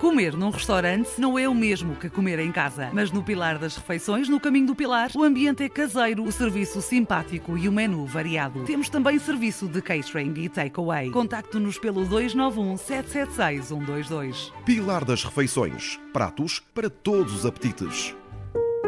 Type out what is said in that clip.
Comer num restaurante não é o mesmo que comer em casa, mas no Pilar das Refeições, no Caminho do Pilar, o ambiente é caseiro, o serviço simpático e o menu variado. Temos também serviço de catering e takeaway. Contacte-nos pelo 291 776 122. Pilar das Refeições. Pratos para todos os apetites.